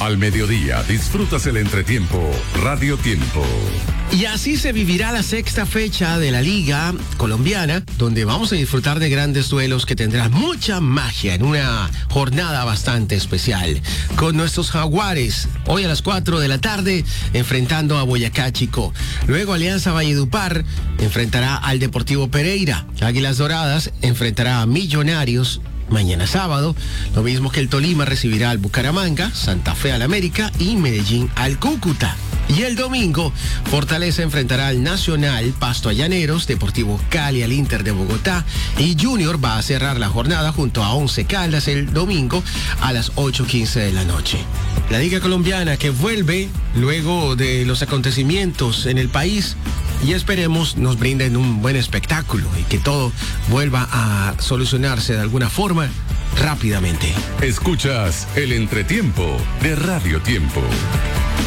Al mediodía disfrutas el entretiempo Radio Tiempo. Y así se vivirá la sexta fecha de la Liga Colombiana, donde vamos a disfrutar de grandes duelos que tendrán mucha magia en una jornada bastante especial. Con nuestros Jaguares, hoy a las 4 de la tarde, enfrentando a Boyacá Chico. Luego Alianza Valledupar enfrentará al Deportivo Pereira. Águilas Doradas enfrentará a Millonarios. Mañana sábado, lo mismo que el Tolima recibirá al Bucaramanga, Santa Fe al América y Medellín al Cúcuta. Y el domingo, Fortaleza enfrentará al Nacional, Pasto a Llaneros, Deportivo Cali al Inter de Bogotá y Junior va a cerrar la jornada junto a Once Caldas el domingo a las 8:15 de la noche. La Liga Colombiana que vuelve luego de los acontecimientos en el país y esperemos nos brinden un buen espectáculo y que todo vuelva a solucionarse de alguna forma rápidamente. Escuchas el entretiempo de Radio Tiempo.